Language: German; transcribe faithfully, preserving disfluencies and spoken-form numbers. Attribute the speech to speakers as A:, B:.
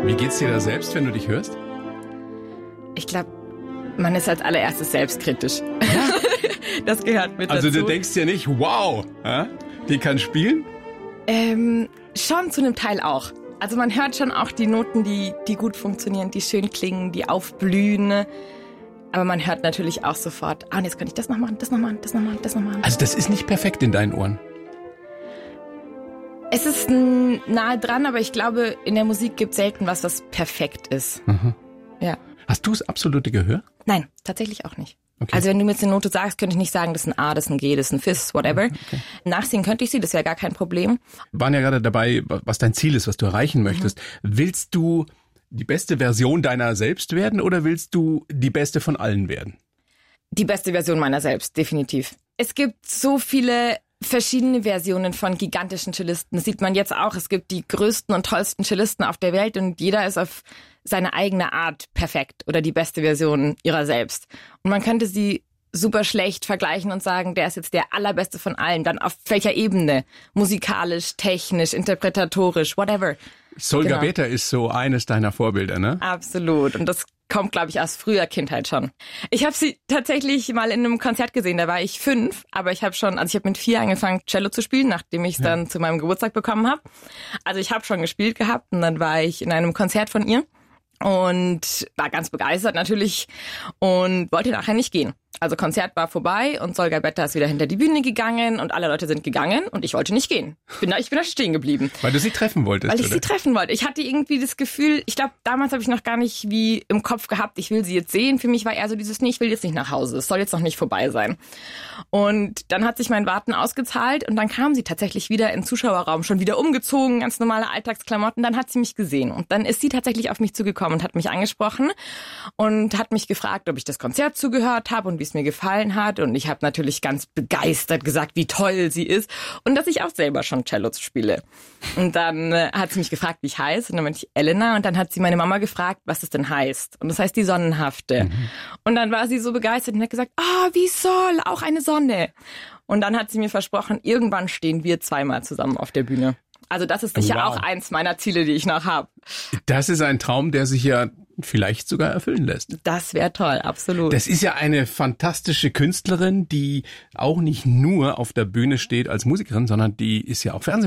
A: Wie geht's dir da selbst, wenn du dich hörst?
B: Ich glaube, man ist als allererstes selbstkritisch. Ja. Das gehört mit
A: also
B: dazu.
A: Also du denkst ja nicht, wow, ja, die kann spielen?
B: Ähm, schon zu einem Teil auch. Also man hört schon auch die Noten, die, die gut funktionieren, die schön klingen, die aufblühen. Aber man hört natürlich auch sofort, ah, und jetzt kann ich das noch machen, das noch machen, das noch machen, das noch machen.
A: Also das ist nicht perfekt in deinen Ohren?
B: Es ist nahe dran, aber ich glaube, in der Musik gibt es selten was, was perfekt ist.
A: Mhm.
B: Ja.
A: Hast du das absolute Gehör?
B: Nein, tatsächlich auch nicht.
A: Okay.
B: Also wenn du mir jetzt eine Note sagst, könnte ich nicht sagen, das ist ein A, das ist ein G, das ist ein Fis, whatever. Okay. Nachsehen könnte ich sie, das wäre gar kein Problem.
A: Wir waren ja gerade dabei, was dein Ziel ist, was du erreichen möchtest. Mhm. Willst du die beste Version deiner selbst werden oder willst du die beste von allen werden?
B: Die beste Version meiner selbst, definitiv. Es gibt so viele verschiedene Versionen von gigantischen Cellisten. Das sieht man jetzt auch. Es gibt die größten und tollsten Cellisten auf der Welt und jeder ist auf seine eigene Art perfekt oder die beste Version ihrer selbst. Und man könnte sie super schlecht vergleichen und sagen, der ist jetzt der allerbeste von allen. Dann auf welcher Ebene? Musikalisch, technisch, interpretatorisch, whatever.
A: Solga
B: genau.
A: Beta ist so eines deiner Vorbilder, ne?
B: Absolut. Und das kommt, glaube ich, aus früher Kindheit schon. Ich habe sie tatsächlich mal in einem Konzert gesehen, da war ich fünf, aber ich habe schon, also ich habe mit vier angefangen, Cello zu spielen, nachdem ich es ja. dann zu meinem Geburtstag bekommen habe. Also ich habe schon gespielt gehabt und dann war ich in einem Konzert von ihr und war ganz begeistert natürlich und wollte nachher nicht gehen. Also Konzert war vorbei und Solga Beta ist wieder hinter die Bühne gegangen und alle Leute sind gegangen und ich wollte nicht gehen. Ich bin da, ich bin da stehen geblieben.
A: Weil du sie treffen wolltest,
B: Weil ich
A: oder?
B: sie treffen wollte. Ich hatte irgendwie das Gefühl, ich glaube, damals habe ich noch gar nicht wie im Kopf gehabt, ich will sie jetzt sehen. Für mich war eher so dieses, nee, ich will jetzt nicht nach Hause. Es soll jetzt noch nicht vorbei sein. Und dann hat sich mein Warten ausgezahlt und dann kam sie tatsächlich wieder in den Zuschauerraum, schon wieder umgezogen, ganz normale Alltagsklamotten. Dann hat sie mich gesehen und dann ist sie tatsächlich auf mich zugekommen und hat mich angesprochen und hat mich gefragt, ob ich das Konzert zugehört habe und wie es mir gefallen hat. Und ich habe natürlich ganz begeistert gesagt, wie toll sie ist und dass ich auch selber schon Cello spiele. Und dann äh, hat sie mich gefragt, wie ich heiße. Und dann meinte ich Elena. Und dann hat sie meine Mama gefragt, was es denn heißt. Und das heißt die Sonnenhafte. Mhm. Und dann war sie so begeistert und hat gesagt, ah, oh, wie soll, auch eine Sonne. Und dann hat sie mir versprochen, irgendwann stehen wir zweimal zusammen auf der Bühne. Also das ist sicher wow. auch eins meiner Ziele, die ich noch habe.
A: Das ist ein Traum, der sich ja vielleicht sogar erfüllen lässt.
B: Das wäre toll, absolut.
A: Das ist ja eine fantastische Künstlerin, die auch nicht nur auf der Bühne steht als Musikerin, sondern die ist ja auch Fernsehmodellatin.